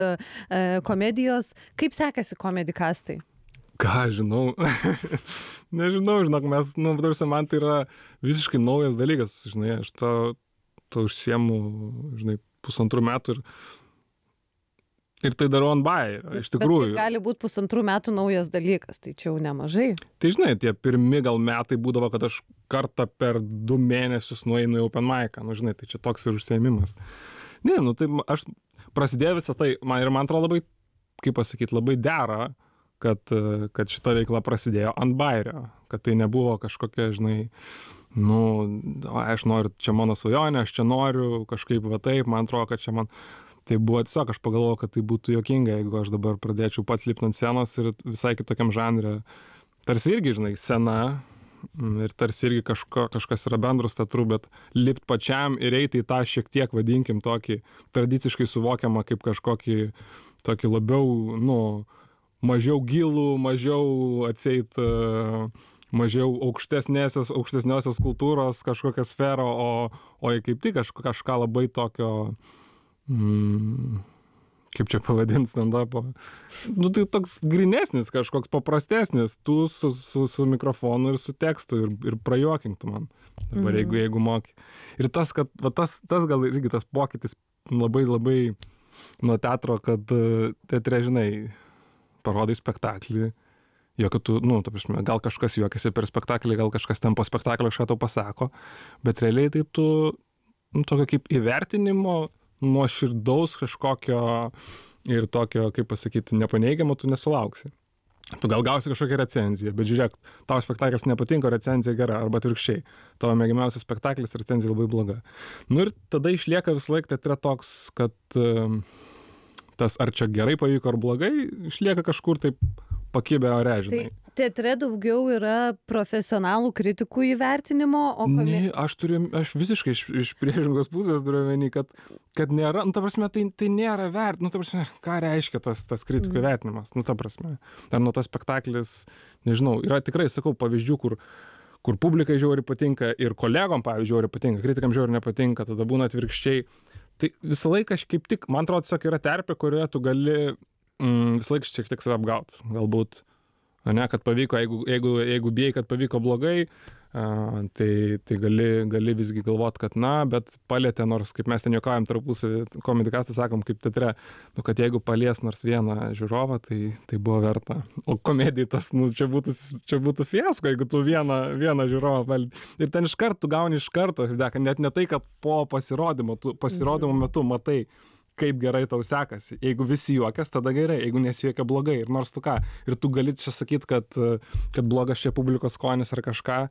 komedijos. Kaip sekasi komedikastai? Ką žinau, nežinau, žinok, man tai yra visiškai naujas dalykas, žinai, aš to užsiemu, žinai, 1,5 metų ir tai darau ant bajerio, iš tikrųjų. Bet tai gali būti 1,5 metų naujas dalykas, tai čia jau nemažai. Tai žinai, tie pirmi gal metai būdavo, kad aš kartą per 2 mėnesius nueinu į open mic'ą, žinai, tai čia toks ir užsiėmimas. Ne, tai aš prasidėjo visą tai, man atrodo labai, kaip pasakyti, labai dera, kad šita veikla prasidėjo ant bajerio, kad tai nebuvo kažkokia, žinai, aš noriu, čia mano svajonė, aš čia noriu kažkaip va taip, man atrodo, kad čia man tai buvo tiesiog, aš pagalvojau, kad tai būtų juokinga, jeigu aš dabar pradėčiau pats lipti ant scenos ir visai kitokiam žanre, tarsi irgi, žinai, scena ir tarsi irgi kažkas yra bendras teatru, bet lipt pačiam ir eiti į tą šiek tiek, vadinkim, tokį tradiciškai suvokiamą kaip kažkokį tokį labiau, mažiau gilų, mažiau atseit, mažiau aukštesniosios kultūros kažkokią sferą, o kaip tik kažką labai tokio, kaip čia pavadint stand-upo, tai toks grinesnis, kažkoks paprastesnis, tu su mikrofonu ir su tekstu ir prajuokink tu man, dabar jeigu moki. Ir tas, kad tas gal irgi tas pokytis labai nuo teatro, kad teatre, žinai, parodai spektaklį, kad tu, ta prasme, gal kažkas juokiasi per spektaklį, gal kažkas ten po spektaklio kažką tau pasako, bet realiai tai tu, tokio kaip įvertinimo, nuoširdaus kažkokio ir tokio, kaip pasakyti, nepaneigiamo tu nesulauksi. Tu gal gausi kažkokią recenziją, bet žiūrėk, tavo spektaklis nepatinka, recenzija gera, arba atvirkščiai. Tavo mėgiamiausias spektaklis, recenzija labai bloga. Ir tada išlieka visą laiką teatre toks, kad tas ar čia gerai pavyko ar blogai, išlieka kažkur taip pakibę ore, žinai. Tai teatre daugiau yra profesionalų kritikų įvertinimo, o Ne, aš visiškai iš priešingos pusės turiu omeny, kad nėra, ta prasme, tai nėra ta prasme, ką reiškia tas kritikų įvertinimas, ta prasme. Ar nuo tas spektaklis, nežinau, yra tikrai, sakau, pavyzdžių, kur publikai žiauriai patinka ir kolegom, pavyzdžiui, žiauriai patinka, kritikam žiauriai nepatinka, tada būna atvirkščiai. Tai visą laiką aš kaip tik, man atrodo, tiesiog yra terpė, kurioje tu gali visą laiką šiek tiek save apgaut. Galbūt, kad pavyko, jeigu bijai, kad pavyko blogai, tai gali visgi galvot, kad bet palietė, nors kaip mes ten juokaujam tarpusavy, komedikastai sakom, kaip teatre, kad jeigu palies nors vieną žiūrovą, tai buvo verta. O komedijai tas, čia būtų fiasko, jeigu tu vieną žiūrovą palietė. Ir ten tu gauni iš karto, net ne tai, kad po pasirodymo, tu pasirodymo metu matai, kaip gerai tau sekasi. Jeigu visi juokias, tada gerai, jeigu nesijuokia blogai. Ir nors tu ką, ir tu gali čia sakyti, kad blogas čia publikos skonis ar kažką,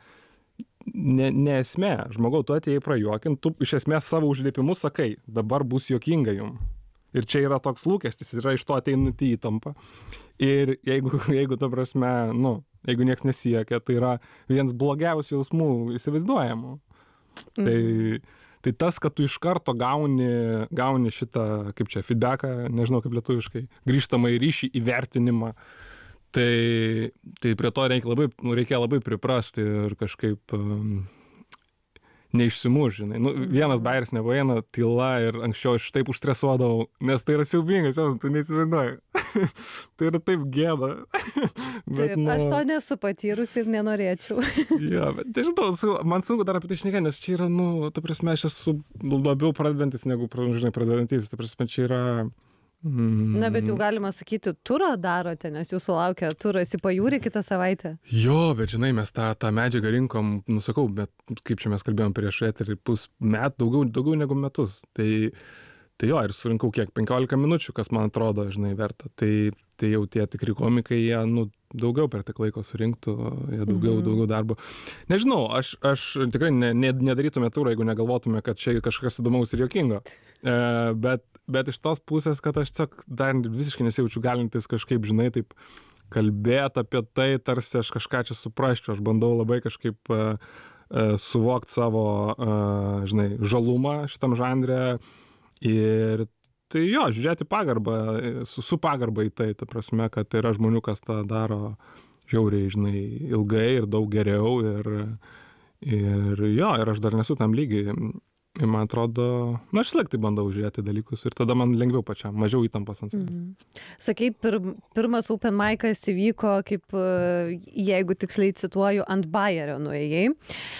ne esmė. Žmogau, tu atėjai prajuokint, tu iš esmės savo užliepimu sakai, dabar bus juokinga jum. Ir čia yra toks lūkestis, yra iš to ateinanti įtampa. Ir jeigu ta prasme, jeigu nieks nesijuokia, tai yra vienas blogiausių jausmų įsivaizduojamų. Tai tas, kad tu iš karto gauni šitą, kaip čia, feedbacką, nežinau kaip lietuviškai, grįžtamą į ryšį, įvertinimą, tai prie to reikia labai priprasti ir kažkaip neišsimuš, žinai. Vienas bajeris nepaeina, tyla ir anksčiau aš taip užstresuodavau, nes tai yra siaubingas, tu neįsivaizduoji. Tai yra taip gėda. Aš to nesu patyrus ir nenorėčiau. Jo, bet žinau, man sunku dar apie tai šnekėti, nes čia yra, ta prasme, aš esu labiau pradedantis negu, žinai, pradedantis, ta prasme, čia yra... Bet jau galima sakyti, turą darote, nes jūsų laukia turas į pajūrį kitą savaitę. Jo, bet žinai, mes tą medžiagą rinkom, sakau, bet kaip čia mes kalbėjom prieš eterį, daugiau negu metus. Tai jo, ir surinkau kiek, 15 minučių, kas man atrodo, žinai, verta. Tai jau tie tikri komikai, jie, daugiau per tiek laiko surinktų, jie daugiau darbo. Nežinau, aš tikrai nedarytume turą, jeigu negalvotume, kad čia kažkas įdomaus ir juokingo. Bet iš tos pusės, kad aš tiesiog dar visiškai nesijaučiu galintis kažkaip, žinai, taip kalbėti apie tai, tarsi aš kažką čia suprasčiau. Aš bandau labai kažkaip suvokti savo, žinai, žalumą šitam žanre ir tai jo, žiūrėti pagarbą, su pagarba į tai, ta prasme, kad yra žmonių, kas tą daro žiauriai, žinai, ilgai ir daug geriau ir jo, ir aš dar nesu tam lygiai. Ir man atrodo, aš visąlaik tai bandau žiūrėti dalykus ir tada man lengviau pačiam, mažiau įtampos ant savęs. Sakei, pirmas open mic'as įvyko, kaip, jeigu tiksliai cituoju, ant bajerio nuėjai.